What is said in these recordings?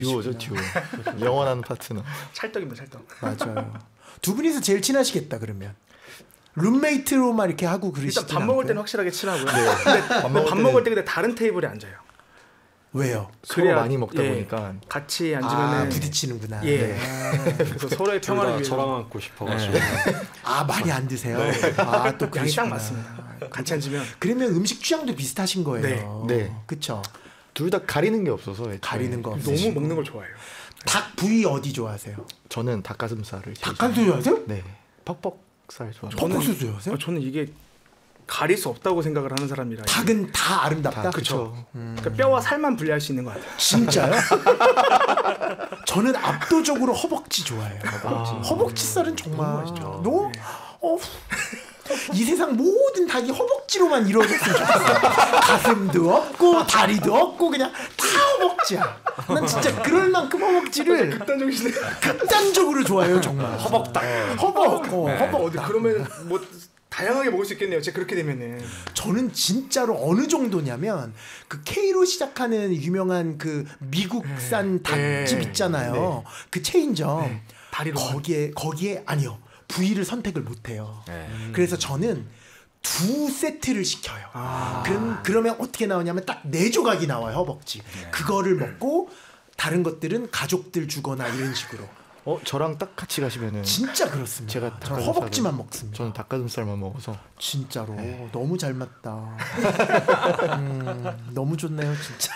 듀오죠, 듀오. 영원한 파트너. 찰떡입니다, 찰떡. 맞아요. 두 분이서 제일 친하시겠다 그러면. 룸메이트로만 이렇게 하고 그러시지 일단 밥 먹을 때는 확실하게 친하고요. 네. 근데 밥 먹을 때 근데 다른 테이블에 앉아요. 왜요? 서로 많이 먹다 보니까 같이 앉으면은 부딪히는구나. 예. 네. 그래서 서로의 평화를 위해서 저랑 앉고 싶어가지고. 많이 안 드세요. 또 양이 딱 그러시구나. 맞습니다. 같이 앉으면 그러면 음식 취향도 비슷하신 거예요. 네. 그쵸? 둘 다 가리는 게 없어서 애초에. 가리는 거 너무 없으시고. 먹는 걸 좋아해요. 닭 부위 어디 좋아하세요? 저는 닭가슴살을 제일 닭가슴살 좋아하세요? 네. 퍽퍽살 좋아해요. 퍽퍽살 좋아하세요? 저는 이게 가릴 수 없다고 생각을 하는 사람이라. 닭은 다 아름답다? 그렇죠. 그러니까 뼈와 살만 분리할 수 있는 것 같아요. 진짜요? 저는 압도적으로 허벅지 좋아해요. 허벅지 살은 정말 너무 이 세상 모든 닭이 허벅지로만 이루어졌으면 좋겠어요. 가슴도 없고 다리도 없고 그냥 다 허벅지야. 난 진짜 그럴 만큼 허벅지를 극단적으로 좋아해요. 정말 허벅닭. 허벅. 어디 그러면 뭐 다양하게 먹을 수 있겠네요. 제가 그렇게 되면은. 저는 진짜로 어느 정도냐면 그 K로 시작하는 유명한 그 미국산 닭집 있잖아요. 그 체인점. 다리로. 거기에 아니요. 부위를 선택을 못 해요. 그래서 저는 2세트를 시켜요. 그러면 어떻게 나오냐면 딱 4조각이 나와요. 허벅지. 그거를 먹고 다른 것들은 가족들 주거나 이런 식으로. 저랑 딱 같이 가시면은 진짜 그렇습니다. 제가 저는 허벅지만 먹습니다. 저는 닭가슴살만 먹어서. 진짜로 너무 잘 맞다. 너무 좋네요, 진짜.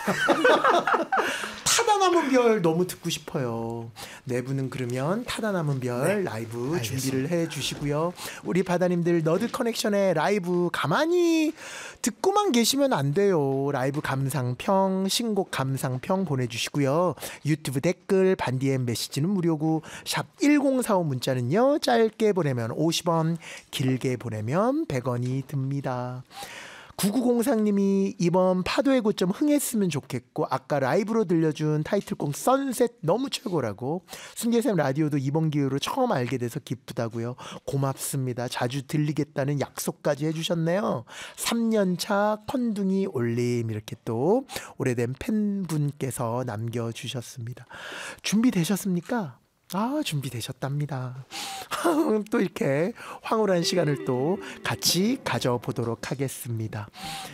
타다 남은 별 너무 듣고 싶어요. 네 분은 그러면 타다 남은 별 라이브 알겠습니다. 준비를 해주시고요. 우리 바다님들 너드 커넥션의 라이브 가만히 듣고만 계시면 안 돼요. 라이브 감상평, 신곡 감상평 보내주시고요. 유튜브 댓글, 반디엠 메시지는 무료고 샵 1045 문자는요. 짧게 보내면 50원, 길게 보내면 100원이 듭니다. 9903님이 이번 파도의 고점 흥했으면 좋겠고 아까 라이브로 들려준 타이틀곡 선셋 너무 최고라고. 순재쌤 라디오도 이번 기회로 처음 알게 돼서 기쁘다고요. 고맙습니다. 자주 들리겠다는 약속까지 해주셨네요. 3년차 컨둥이 올림 이렇게 또 오래된 팬분께서 남겨주셨습니다. 준비되셨습니까? 준비되셨답니다. 또 이렇게 황홀한 시간을 또 같이 가져보도록 하겠습니다.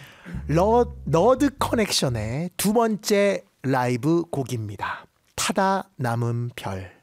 너드 커넥션의 두 번째 라이브 곡입니다. 타다 남은 별.